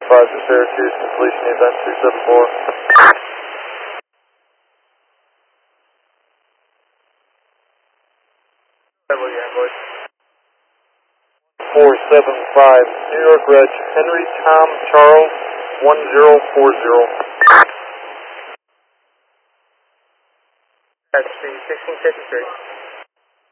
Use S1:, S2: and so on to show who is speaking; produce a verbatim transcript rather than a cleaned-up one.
S1: five to Syracuse, completion event two seven four. four seven five, New York Reg, Henry Tom Charles, one zero four zero.
S2: That's the sixteen fifty-three.